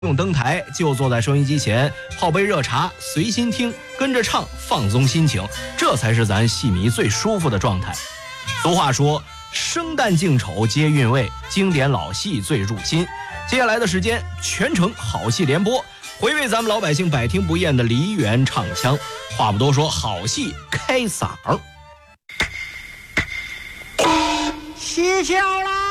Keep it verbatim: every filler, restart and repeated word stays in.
用登台，就坐在收音机前泡杯热茶，随心听，跟着唱，放松心情，这才是咱戏迷最舒服的状态。俗话说，生旦净丑皆韵味，经典老戏最入心。接下来的时间，全程好戏联播，回味咱们老百姓百听不厌的梨园唱腔。话不多说，好戏开嗓儿。 嬉笑啦！